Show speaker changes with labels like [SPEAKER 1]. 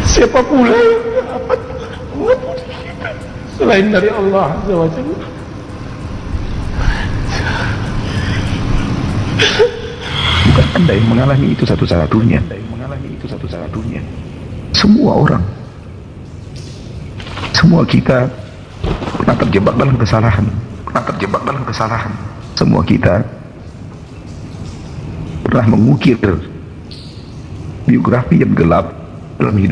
[SPEAKER 1] Siapa pula yang dapat mengampuni kita selain dari Allah Azza wa Jalla?
[SPEAKER 2] Bukan Anda yang mengalami itu satu-satunya. Semua orang, semua kita pernah terjebak dalam kesalahan. Semua kita pernah mengukir biografi yang gelap dalam hidup